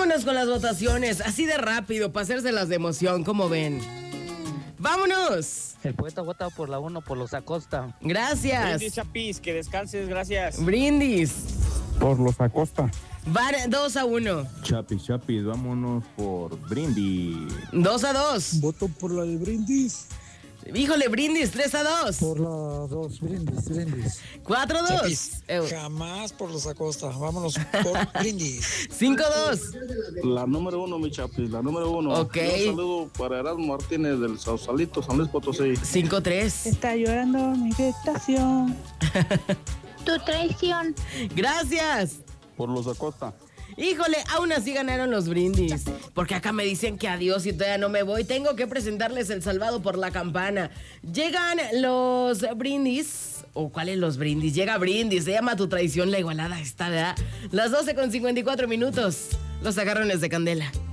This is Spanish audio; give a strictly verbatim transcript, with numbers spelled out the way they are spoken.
Vámonos con las votaciones, así de rápido, para hacérselas de emoción, como ven. ¡Vámonos! El poeta vota por la uno, por los Acosta. Gracias. Brindis, Chapis, que descanses, gracias. Brindis. Por los Acosta. Van dos a uno. Chapis, Chapis, vámonos por Brindis. Dos a dos. Voto por la de Brindis. Híjole, Brindis, tres a dos. Por la dos, Brindis, Brindis. Cuatro a dos. Chapis, jamás por los Acosta. Vámonos por Brindis. Cinco a dos. La número uno, mi Chapis, la número uno. Ok. Un saludo para Erasmo Martínez del Sausalito, San Luis Potosí. Cinco a tres. Está llorando mi gestación. Tu traición. Gracias. Por los Acosta. Híjole, aún así ganaron los Brindis. Porque acá me dicen que adiós y todavía no me voy. Tengo que presentarles el salvado por la campana. Llegan los Brindis. ¿O cuáles los Brindis? Llega Brindis. Se llama Tu Traición, la igualada está, ¿verdad? Las doce con cincuenta y cuatro minutos. Los agarrones de Candela.